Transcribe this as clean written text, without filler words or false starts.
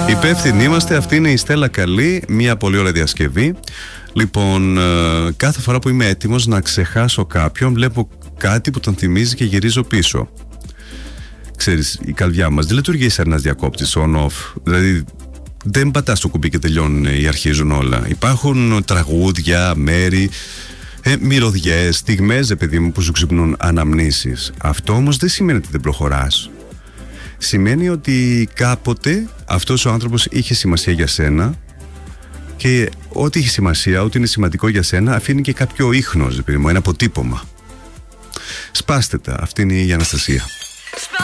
Υπεύθυνοι είμαστε, αυτή είναι η Στέλλα Καλή, μια πολύ ωραία διασκευή. Λοιπόν, κάθε φορά που είμαι έτοιμος να ξεχάσω κάποιον, βλέπω κάτι που τον θυμίζει και γυρίζω πίσω. Ξέρεις, η καρδιά μας δεν λειτουργεί σαν ένας διακόπτης on-off. Δηλαδή, δεν πατάς το κουμπί και τελειώνουν ή αρχίζουν όλα. Υπάρχουν τραγούδια, μέρη, μυρωδιές, στιγμές, παιδί μου, που σου ξυπνούν αναμνήσεις. Αυτό όμως δεν σημαίνει ότι δεν προχωράς. Σημαίνει ότι κάποτε αυτός ο άνθρωπος είχε σημασία για σένα και ό,τι έχει σημασία, ό,τι είναι σημαντικό για σένα, αφήνει και κάποιο ίχνος, παιδί μου, ένα αποτύπωμα. Σπάστε τα. Αυτή είναι η Αναστασία.